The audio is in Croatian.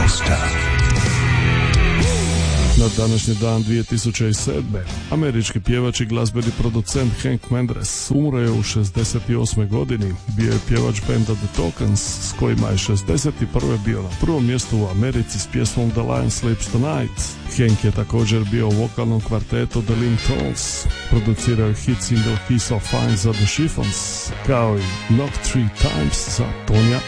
Na današnji dan 2007. američki pjevač i glazbeni producent Hank Mendes umro je u 68. godini. Bio je pjevač benda The Tokens, s kojima je 61. bio na prvom mjestu u Americi s pjesmom The Lion Sleeps Tonight. Hank je također bio u vokalnom kvartetu The Lintones, producirao je hit single He's So Fine za The Chiffons, kao i Knock 3 Times za Tonya